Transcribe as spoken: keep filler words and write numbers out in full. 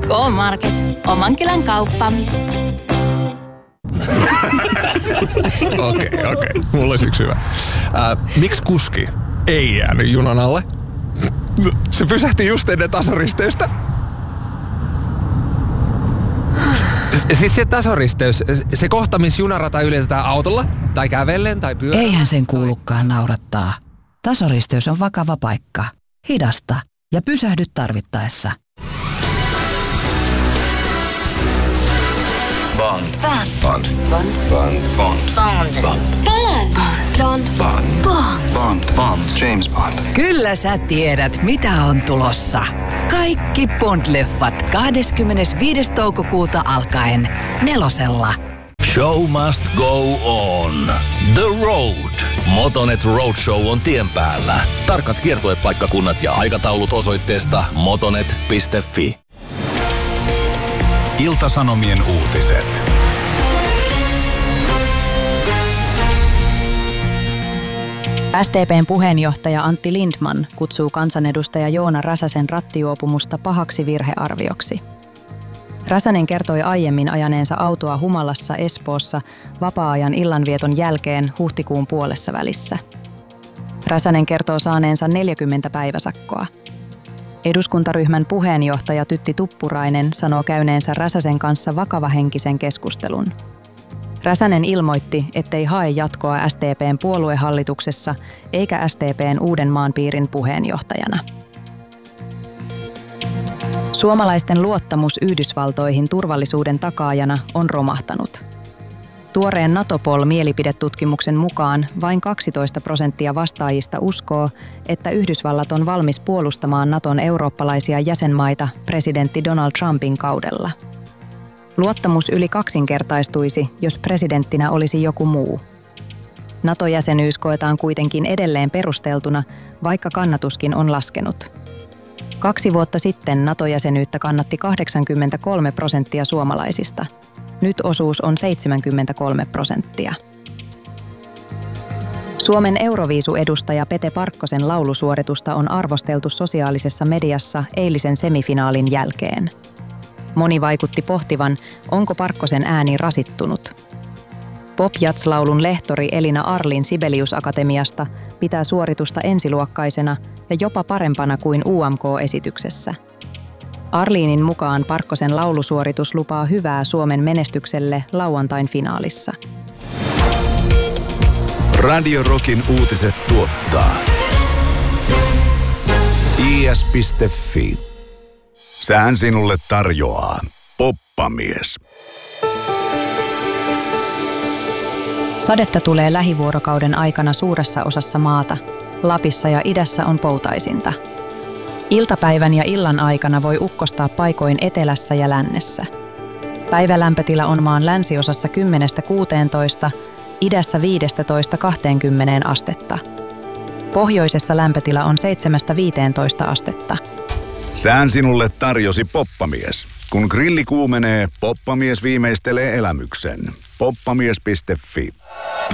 K-Market. Omankylän kauppa. Okei, okei. Okay. Mulla olisi yksi hyvä. Äh, miksi kuski ei jäänyt junan alle? Se pysähti just ennen tasoristeistä. Siis se tasoristeys, se kohta, missä junarata ylitetään autolla, tai kävellen, tai pyörällä. Eihän sen kuulukaan naurattaa. Tasoristeys on vakava paikka. Hidasta ja pysähdy tarvittaessa. Bond. Bond. Bond. Bond. Bond. Bond. Bond. Bond. Bond. Bond. Bond. James Bond. Kyllä sä tiedät, mitä on tulossa. Kaikki Bond-leffat kahdeskymmenesviides toukokuuta alkaen nelosella. Show must go on. The Road. Motonet Roadshow on tien päällä. Tarkat kiertuepaikkakunnat ja aikataulut osoitteesta motonet piste fi. Ilta-Sanomien uutiset. S D P:n puheenjohtaja Antti Lindtman kutsuu kansanedustaja Joona Räsäsen rattijuopumusta pahaksi virhearvioksi. Räsänen kertoi aiemmin ajaneensa autoa humalassa Espoossa vapaa-ajan illanvieton jälkeen huhtikuun puolessa välissä. Räsänen kertoo saaneensa neljäkymmentä päiväsakkoa. Eduskuntaryhmän puheenjohtaja Tytti Tuppurainen sanoo käyneensä Räsäsen kanssa vakavahenkisen keskustelun. Räsänen ilmoitti, ettei hae jatkoa S D P:n puoluehallituksessa eikä S D P:n Uudenmaan piirin puheenjohtajana. Suomalaisten luottamus Yhdysvaltoihin turvallisuuden takaajana on romahtanut. Tuoreen Natopol-mielipidetutkimuksen mukaan vain kaksitoista prosenttia vastaajista uskoo, että Yhdysvallat on valmis puolustamaan Naton eurooppalaisia jäsenmaita presidentti Donald Trumpin kaudella. Luottamus yli kaksinkertaistuisi, jos presidenttinä olisi joku muu. NATO-jäsenyys koetaan kuitenkin edelleen perusteltuna, vaikka kannatuskin on laskenut. Kaksi vuotta sitten NATO-jäsenyyttä kannatti kahdeksankymmentäkolme prosenttia suomalaisista. Nyt osuus on seitsemänkymmentäkolme prosenttia. Suomen Euroviisu-edustaja Pete Parkkosen laulusuoritusta on arvosteltu sosiaalisessa mediassa eilisen semifinaalin jälkeen. Moni vaikutti pohtivan, onko Parkkosen ääni rasittunut. Pop-jats-laulun lehtori Elina Arlin Sibelius-akatemiasta pitää suoritusta ensiluokkaisena ja jopa parempana kuin U M K-esityksessä. Arlinin mukaan Parkkosen laulusuoritus lupaa hyvää Suomen menestykselle lauantain finaalissa. Radio Rockin uutiset tuottaa i s piste fi. Sään sinulle tarjoaa Poppamies. Sadetta tulee lähivuorokauden aikana suuressa osassa maata. Lapissa ja idässä on poutaisinta. Iltapäivän ja illan aikana voi ukkostaa paikoin etelässä ja lännessä. Päivälämpötila on maan länsiosassa kymmenestä kuuteentoista, idässä viidestätoista kahteenkymmeneen astetta. Pohjoisessa lämpötila on seitsemästä viiteentoista astetta. Sään sinulle tarjosi Poppamies. Kun grilli kuumenee, Poppamies viimeistelee elämyksen. poppamies piste fi.